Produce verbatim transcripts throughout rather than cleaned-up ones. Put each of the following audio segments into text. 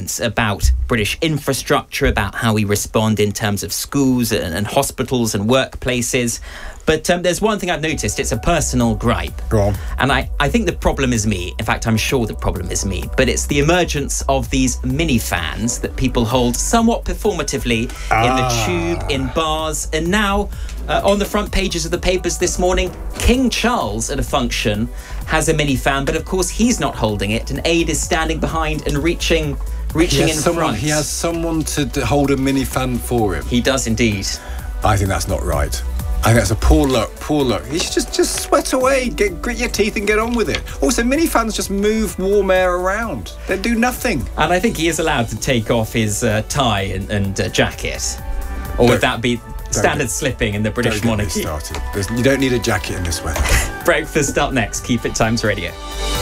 arguments about British infrastructure, about how we respond in terms of schools and, and hospitals and workplaces. But um, there's one thing I've noticed. It's a personal gripe. Go on. And I, I think the problem is me. In fact, I'm sure the problem is me. But it's the emergence of these mini fans that people hold somewhat performatively ah. in the tube, in bars. And now, uh, on the front pages of the papers this morning, King Charles at a function has a mini fan. But of course, he's not holding it. An aide is standing behind and reaching, reaching in someone, front. He has someone to d- hold a mini fan for him. He does indeed. I think that's not right. I think that's a poor look, poor look. You should just, just sweat away, get, grit your teeth and get on with it. Also, mini fans just move warm air around. They do nothing. And I think he is allowed to take off his uh, tie and, and uh, jacket. Or don't, would that be standard get, slipping in the British don't monarchy? Get me started. There's, you don't need a jacket in this weather. Breakfast up next. Keep it Times Radio.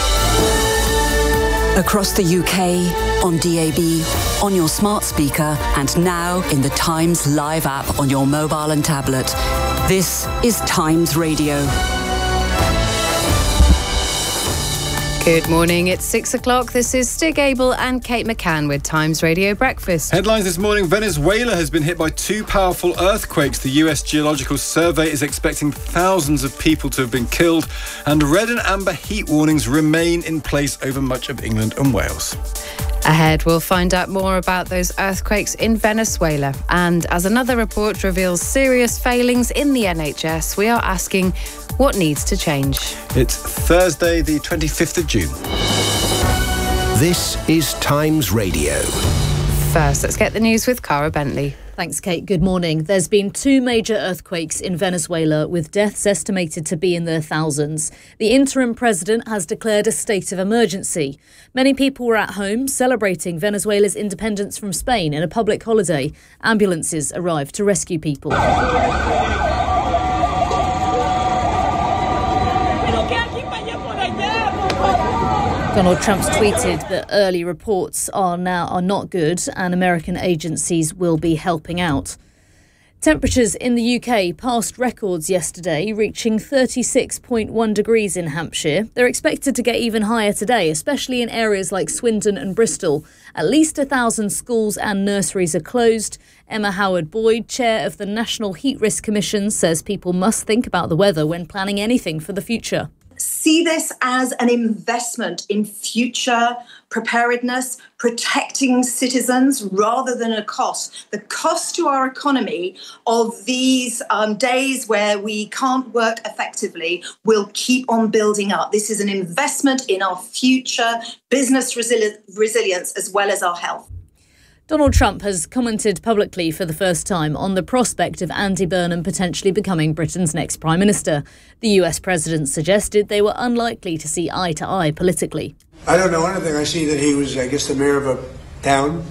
Across the U K, on D A B, on your smart speaker, and now in the Times Live app on your mobile and tablet. This is Times Radio. Good morning, it's six o'clock. This is Stig Abel and Kate McCann with Times Radio Breakfast. Headlines this morning: Venezuela has been hit by two powerful earthquakes. The U S Geological Survey is expecting thousands of people to have been killed, and red and amber heat warnings remain in place over much of England and Wales. Ahead, we'll find out more about those earthquakes in Venezuela. And as another report reveals serious failings in the N H S, we are asking what needs to change. It's Thursday, the twenty-fifth of June. This is Times Radio. First, let's get the news with Cara Bentley. Thanks, Kate. Good morning. There's been two major earthquakes in Venezuela, with deaths estimated to be in their thousands. The interim president has declared a state of emergency. Many people were at home celebrating Venezuela's independence from Spain in a public holiday. Ambulances arrived to rescue people. Donald Trump's tweeted that early reports are now are not good and American agencies will be helping out. Temperatures in the U K passed records yesterday, reaching thirty-six point one degrees in Hampshire. They're expected to get even higher today, especially in areas like Swindon and Bristol. At least a thousand schools and nurseries are closed. Emma Howard-Boyd, chair of the National Heat Risk Commission, says people must think about the weather when planning anything for the future. See this as an investment in future preparedness, protecting citizens rather than a cost. The cost to our economy of these um, days where we can't work effectively will keep on building up. This is an investment in our future business resili- resilience as well as our health. Donald Trump has commented publicly for the first time on the prospect of Andy Burnham potentially becoming Britain's next Prime Minister. The U S president suggested they were unlikely to see eye to eye politically. I don't know anything. I see that he was, I guess, the mayor of a town.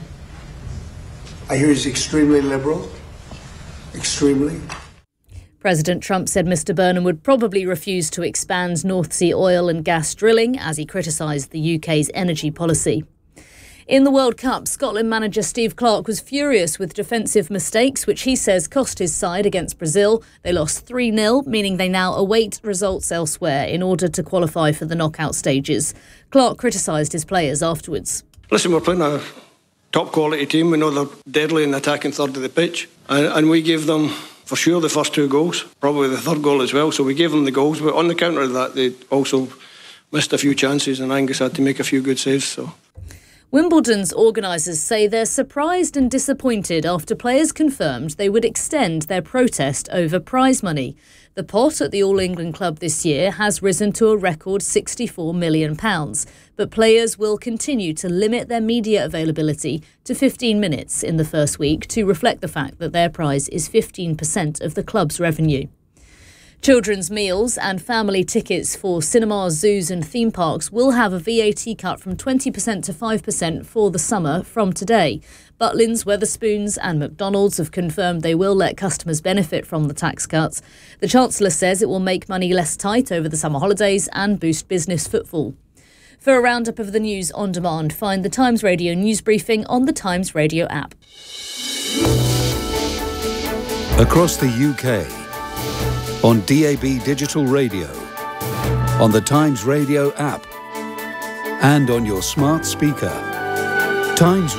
I hear he's extremely liberal. Extremely. President Trump said Mister Burnham would probably refuse to expand North Sea oil and gas drilling as he criticised the U K's energy policy. In the World Cup, Scotland manager Steve Clarke was furious with defensive mistakes, which he says cost his side against Brazil. They lost three nil, meaning they now await results elsewhere in order to qualify for the knockout stages. Clarke criticised his players afterwards. Listen, we're playing a top-quality team. We know they're deadly in the attacking third of the pitch. And, and we gave them, for sure, the first two goals, probably the third goal as well. So we gave them the goals. But on the counter of that, they also missed a few chances and Angus had to make a few good saves. So. Wimbledon's organisers say they're surprised and disappointed after players confirmed they would extend their protest over prize money. The pot at the All England Club this year has risen to a record sixty-four million pounds, but players will continue to limit their media availability to fifteen minutes in the first week to reflect the fact that their prize is fifteen percent of the club's revenue. Children's meals and family tickets for cinemas, zoos and theme parks will have a V A T cut from twenty percent to five percent for the summer from today. Butlins, Wetherspoons and McDonald's have confirmed they will let customers benefit from the tax cuts. The Chancellor says it will make money less tight over the summer holidays and boost business footfall. For a roundup of the news on demand, find the Times Radio news briefing on the Times Radio app. Across the U K, on D A B Digital Radio, on the Times Radio app, and on your smart speaker. Times